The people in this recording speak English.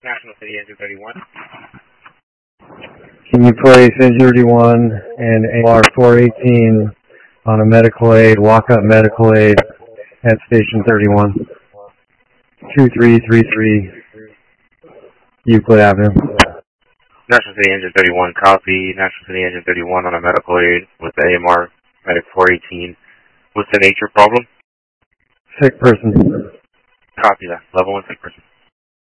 National City Engine 31. Can you place Engine 31 and AMR 418 on a medical aid, walk-up medical aid at Station 31, 2333 Euclid Avenue. National City Engine 31, copy. National City Engine 31 on a medical aid with the AMR Medic 418. What's the nature problem? Sick person. Copy that. Level 1 sick person.